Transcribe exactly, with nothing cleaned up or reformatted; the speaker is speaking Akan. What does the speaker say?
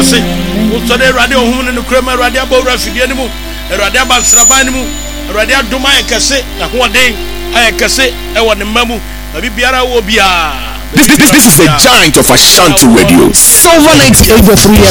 wase wo de Awurade ohun ne krema Awurade abawura fidie ne mu Awurade abansraban ne mu Awurade adoma ekese na hoden ayekese e wo ne mamu na bibiara wo bia. This, this, this is a giant of Ashanti Radio. Silver Lakes eighty-three